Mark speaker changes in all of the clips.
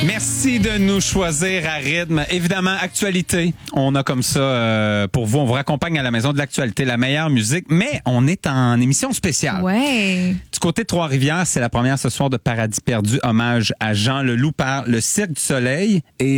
Speaker 1: Merci de nous choisir à rythme. Évidemment, actualité. On a comme ça, pour vous, on vous raccompagne à la maison de l'actualité, la meilleure musique, mais on est en émission spéciale.
Speaker 2: Ouais.
Speaker 1: Du côté de Trois-Rivières, c'est la première ce soir de Paradis perdu, hommage à Jean Leloup par le Cirque du Soleil. Et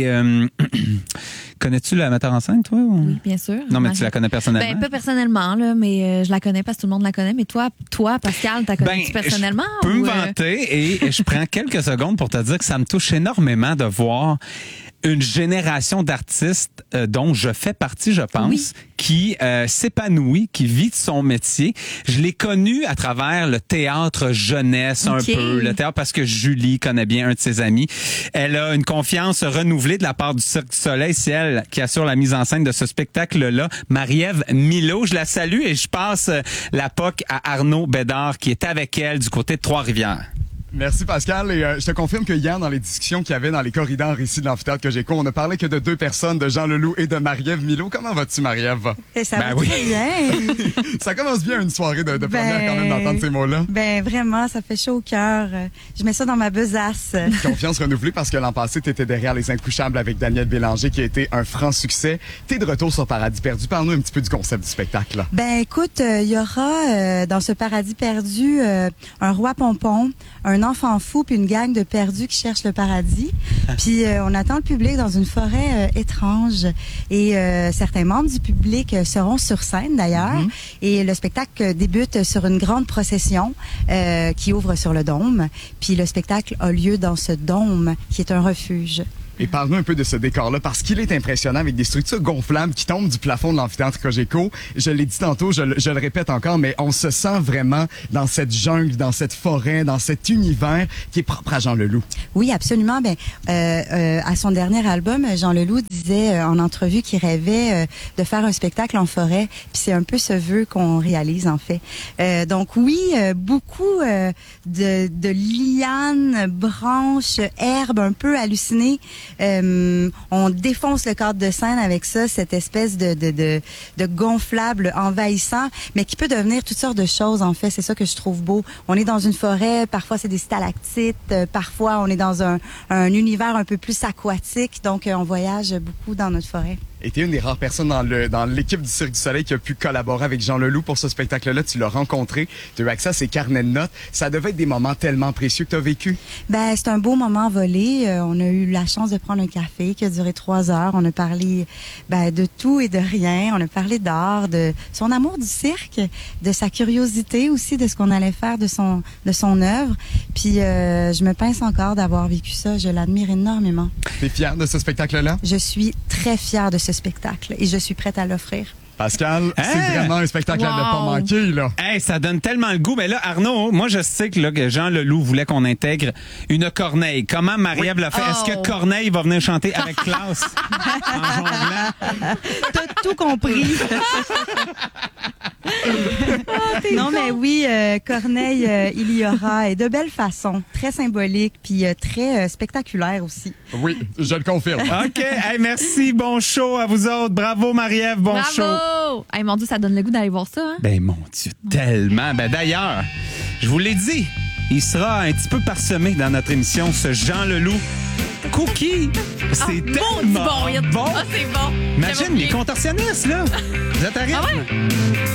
Speaker 1: connais-tu la metteur en scène, toi? Ou...
Speaker 2: Oui, bien sûr.
Speaker 1: Non, mais tu la connais personnellement?
Speaker 2: Ben, pas personnellement, là, mais je la connais parce que tout le monde la connaît. Mais toi Pascal, t'as connais-tu personnellement?
Speaker 1: Je peux me vanter et je prends quelques secondes pour te dire que ça me touche énormément de voir une génération d'artistes dont je fais partie, je pense, qui s'épanouit, qui vit de son métier. Je l'ai connu à travers le théâtre jeunesse un peu, le théâtre parce que Julie connaît bien un de ses amis. Elle a une confiance renouvelée de la part du Cirque du Soleil. C'est elle qui assure la mise en scène de ce spectacle-là. Marie-Ève Milot, je la salue et je passe la POC à Arnaud Bédard qui est avec elle du côté de Trois-Rivières.
Speaker 3: Merci Pascal. Et je te confirme que hier, dans les discussions qu'il y avait dans les corridors ici de l'amphithéâtre Cogeco, on ne parlait que de deux personnes, de Jean Leloup et de Marie-Ève Milot. Comment vas-tu, Marie-Ève?
Speaker 4: Ça va très bien.
Speaker 3: Ça commence bien une soirée de première quand même d'entendre ces mots-là.
Speaker 4: Ben vraiment, ça fait chaud au cœur. Je mets ça dans ma besace.
Speaker 3: Confiance renouvelée parce que l'an passé, tu étais derrière Les Intouchables avec Daniel Bélanger qui a été un franc succès. T'es de retour sur Paradis perdu. Parle-nous un petit peu du concept du spectacle. Là.
Speaker 4: Ben écoute, il y aura dans ce Paradis perdu un roi pompon, un enfant fou puis une gang de perdus qui cherchent le paradis. Puis on attend le public dans une forêt étrange et certains membres du public seront sur scène d'ailleurs. Et le spectacle débute sur une grande procession qui ouvre sur le dôme. Puis le spectacle a lieu dans ce dôme qui est un refuge.
Speaker 3: Et parle-nous un peu de ce décor-là, parce qu'il est impressionnant avec des structures gonflables qui tombent du plafond de l'amphithéâtre Cogeco. Je l'ai dit tantôt, je le répète encore, mais on se sent vraiment dans cette jungle, dans cette forêt, dans cet univers qui est propre à Jean Leloup.
Speaker 4: Oui, absolument. Ben, à son dernier album, Jean Leloup disait en entrevue qu'il rêvait de faire un spectacle en forêt. Puis c'est un peu ce vœu qu'on réalise, en fait. Donc oui, beaucoup de lianes, branches, herbes un peu hallucinées. On défonce le cadre de scène avec ça, cette espèce de gonflable envahissant, mais qui peut devenir toutes sortes de choses, en fait. C'est ça que je trouve beau. On est dans une forêt, parfois c'est des stalactites, parfois on est dans un univers un peu plus aquatique, donc on voyage beaucoup dans notre forêt.
Speaker 3: Et t'es une des rares personnes dans l'équipe du Cirque du Soleil qui a pu collaborer avec Jean Leloup pour ce spectacle-là. Tu l'as rencontré, tu as eu accès à ses carnets de notes. Ça devait être des moments tellement précieux que tu as vécu.
Speaker 4: Ben, c'est un beau moment volé. On a eu la chance de prendre un café qui a duré 3 heures. On a parlé de tout et de rien. On a parlé d'art, de son amour du cirque, de sa curiosité aussi, de ce qu'on allait faire de son œuvre. Puis je me pince encore d'avoir vécu ça. Je l'admire énormément.
Speaker 3: T'es fière de ce spectacle-là?
Speaker 4: Je suis très fière de ce spectacle et je suis prête à l'offrir.
Speaker 3: Pascal, c'est vraiment un spectacle à ne pas manquer, là.
Speaker 1: Hey, ça donne tellement le goût. Mais là, Arnaud, moi, je sais que Jean Leloup voulait qu'on intègre une Corneille. Comment Marie-Ève l'a fait? Est-ce que Corneille va venir chanter avec classe en jonglant?
Speaker 4: T'as tout compris. Non, mais oui, Corneille, il y aura, et de belle façon, très symbolique, puis très spectaculaire aussi.
Speaker 3: Oui, je le confirme.
Speaker 1: OK, hey, merci, bon show à vous autres. Bravo, Marie-Ève, bon show.
Speaker 2: Hey, mon Dieu, ça donne le goût d'aller voir ça. Hein?
Speaker 1: Ben, mon Dieu, tellement. Ben, d'ailleurs, je vous l'ai dit, il sera un petit peu parsemé dans notre émission, ce Jean Leloup. Cookie, c'est tellement bon.
Speaker 2: Ah, c'est bon.
Speaker 1: Imagine les contorsionnistes, là. Vous êtes à rythme.
Speaker 2: Ah ouais?